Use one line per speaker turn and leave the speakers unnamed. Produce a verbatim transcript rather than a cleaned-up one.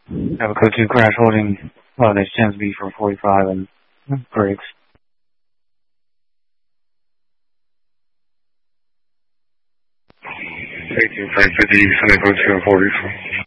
Have a code two crash holding, uh, that stands B for forty-five and brakes.
eighteen five fifty, Sunday code two and forty.